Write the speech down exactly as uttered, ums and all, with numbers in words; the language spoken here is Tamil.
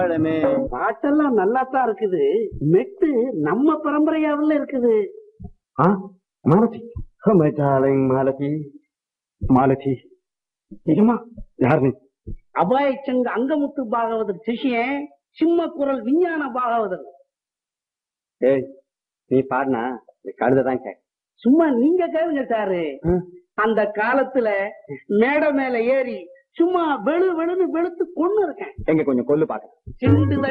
பாட்டெல்லாம் நல்லா தான் இருக்குது. மெட்டு நம்ம பரம்பரையாவில் இருக்குது. மாலதி மாலதி மாலதி யாரு? அபாய சங்க அங்கமுத்து பாகவதர் சிஷியன் சிம்ம குரல் விஞ்ஞான பாகவதர். ஏய், நீ பாடுனா கழுதான் கேட்க. சும்மா நீங்க கேளுங்க சாரு. அந்த காலத்துல மேடை மேல ஏறி சும்மா வெளு வெளுன்னு வெளுத்து கொண்டு இருக்கேன். எங்க கொஞ்சம் கொல்லு பாக்க.